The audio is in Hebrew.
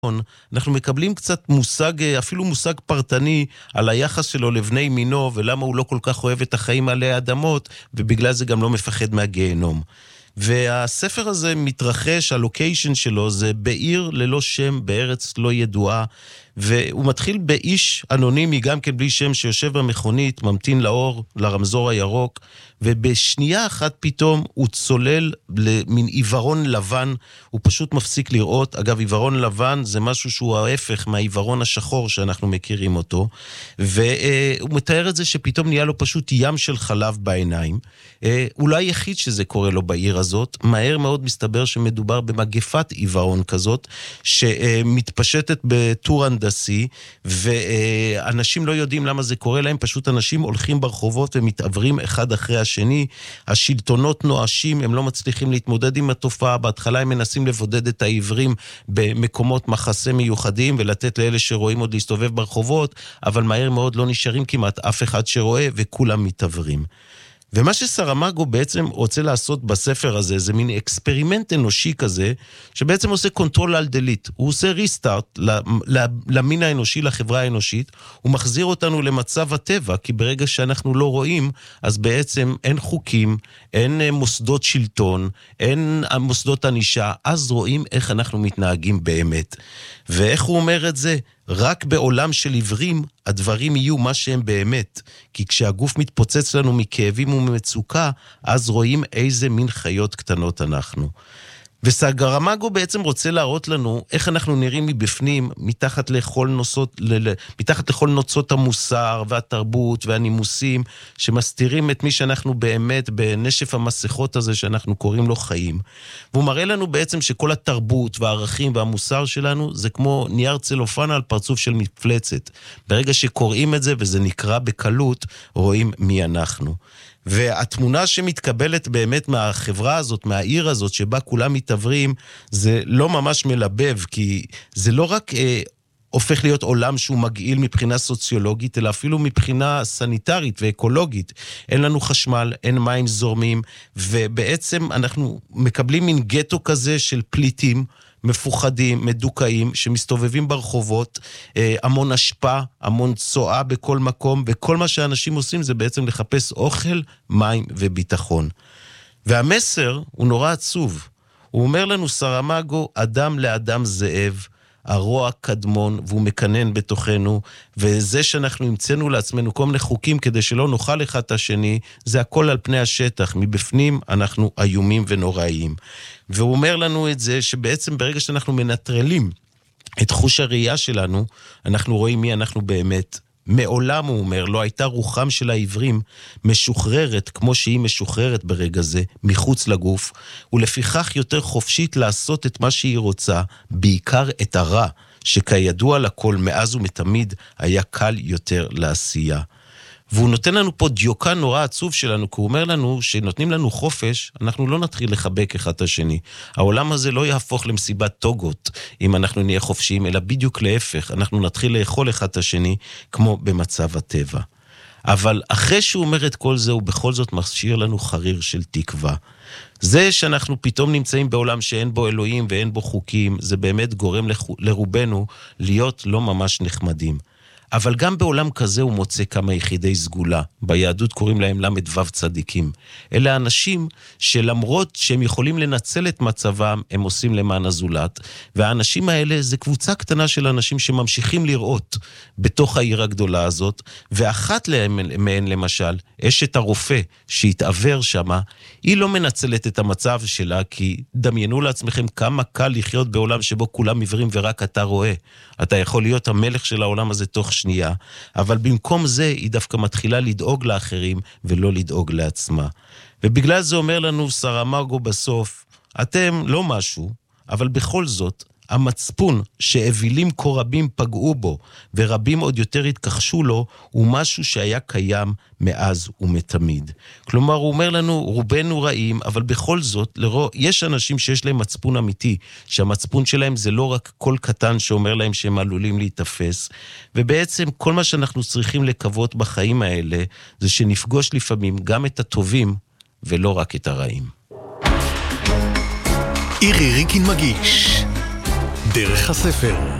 אנחנו מקבלים קצת מושג, אפילו מושג פרטני, על היחס שלו לבני מינו, ולמה הוא לא כל כך אוהב את החיים עלי האדמות, ובגלל זה גם לא מפחד מהגיהנום. והספר הזה מתרחש, הלוקיישן שלו זה בעיר ללא שם, בארץ לא ידועה, והוא מתחיל באיש אנונימי, גם כן בלי שם, שיושב במכונית, ממתין לאור, לרמזור הירוק, ובשנייה אחת פתאום הוא צולל למין עיוורון לבן, הוא פשוט מפסיק לראות. אגב, עיוורון לבן זה משהו שהוא ההפך מהעיוורון השחור שאנחנו מכירים אותו, והוא מתאר את זה שפתאום נהיה לו פשוט ים של חלב בעיניים. הוא לא היחיד שזה קורה לו בעיר הזאת, מהר מאוד מסתבר שמדובר במגפת עיוורון כזאת, שמתפשטת בטור הנדסי, ואנשים לא יודעים למה זה קורה להם, פשוט אנשים הולכים ברחובות ומתעברים אחד אחרי השני, השלטונות נואשים, הם לא מצליחים להתמודד עם התופעה, בהתחלה הם מנסים לבודד את העיוורים במקומות מחסה מיוחדים, ולתת לאלה שרואים עוד להסתובב ברחובות, אבל מהר מאוד לא נשארים כמעט אף אחד שרואה, וכולם מתעברים. ומה שסרמגו בעצם רוצה לעשות בספר הזה, זה מין אקספרימנט אנושי כזה, שבעצם עושה קונטרול על דליט. הוא עושה ריסטארט למין האנושי, לחברה האנושית, הוא מחזיר אותנו למצב הטבע, כי ברגע שאנחנו לא רואים, אז בעצם אין חוקים, אין מוסדות שלטון, אין מוסדות ענישה, אז רואים איך אנחנו מתנהגים באמת. ואיך הוא אומר את זה? רק בעולם של עיוורים הדברים יהיו מה שהם באמת, כי כשהגוף מתפוצץ לנו מכאבים וממצוקה, אז רואים איזה מין חיות קטנות אנחנו. וסרמגו בעצם רוצה להראות לנו איך אנחנו נראים מבפנים, מתחת לכל נוצות המוסר והתרבות והנימוסים, שמסתירים את מי שאנחנו באמת בנשף המסכות הזה שאנחנו קוראים לו חיים. והוא מראה לנו בעצם שכל התרבות והערכים והמוסר שלנו זה כמו נייר צלופן על פרצוף של מפלצת. ברגע שקוראים את זה וזה נקרא בקלות, רואים מי אנחנו. והתמונה שמתקבלת באמת מהחברה הזאת, מהעיר הזאת, שבה כולם מתעברים, זה לא ממש מלבב, כי זה לא רק הופך להיות עולם שהוא מגעיל מבחינה סוציולוגית, אלא אפילו מבחינה סניטרית ואקולוגית. אין לנו חשמל, אין מים זורמים, ובעצם אנחנו מקבלים מין גטו כזה של פליטים, מפוחדים, מדוכאים, שמסתובבים ברחובות, המון השפעה, המון צועה בכל מקום, וכל מה שאנשים עושים זה בעצם לחפש אוכל, מים וביטחון. והמסר הוא נורא עצוב. הוא אומר לנו, סרמגו, אדם לאדם זאב, הרוע קדמון, והוא מקנן בתוכנו, וזה שאנחנו המצאנו לעצמנו כל מיני חוקים כדי שלא נאכל אחד את השני, זה הכל על פני השטח, מבפנים אנחנו איומים ונוראיים. והוא אומר לנו את זה שבעצם ברגע שאנחנו מנטרלים את חוש הראייה שלנו, אנחנו רואים מי אנחנו באמת. מעולם, הוא אומר, לא הייתה רוחם של העברים משוחררת כמו שהיא משוחררת ברגע זה, מחוץ לגוף, ולפיכך יותר חופשית לעשות את מה שהיא רוצה, בעיקר את הרע, שכידוע לכל מאז ומתמיד היה קל יותר לעשייה. והוא נותן לנו פה דיוקן נורא עצוב שלנו, כי הוא אומר לנו שנותנים לנו חופש, אנחנו לא נתחיל לחבק אחד את השני. העולם הזה לא יהפוך למסיבת טוגות, אם אנחנו נהיה חופשיים, אלא בדיוק להפך, אנחנו נתחיל לאכול אחד את השני, כמו במצב הטבע. אבל אחרי שהוא אומר את כל זה, הוא בכל זאת משאיר לנו חריר של תקווה. זה שאנחנו פתאום נמצאים בעולם שאין בו אלוהים ואין בו חוקים, זה באמת גורם לרובנו להיות לא ממש נחמדים. אבל גם בעולם כזה הוא מוצא כמה יחידי סגולה. ביהדות קוראים להם למדוו צדיקים. אלה אנשים שלמרות שהם יכולים לנצל את מצבם, הם עושים למען הזולת. והאנשים האלה זה קבוצה קטנה של אנשים שממשיכים לראות בתוך העיר הגדולה הזאת. ואחת מהן למשל, אשת הרופא שהתעבר שמה, היא לא מנצלת את המצב שלה, כי דמיינו לעצמכם כמה קל לחיות בעולם שבו כולם עיוורים ורק אתה רואה. אתה יכול להיות המלך של העולם הזה תוך שנייה, אבל במקום זה היא דווקא מתחילה לדאוג לאחרים ולא לדאוג לעצמה. ובגלל זה אומר לנו סרמגו בסוף, אתם לא משהו, אבל בכל זאת, המצפון שאווילים כה רבים פגעו בו, ורבים עוד יותר התכחשו לו, הוא משהו שהיה קיים מאז ומתמיד. כלומר, הוא אומר לנו, רובנו רעים, אבל בכל זאת, יש אנשים שיש להם מצפון אמיתי, שהמצפון שלהם זה לא רק קול קטן שאומר להם שהם עלולים להתאפס, ובעצם כל מה שאנחנו צריכים לקוות בחיים האלה, זה שנפגוש לפעמים גם את הטובים, ולא רק את הרעים. אירי ריקין מגיש דרך הספר.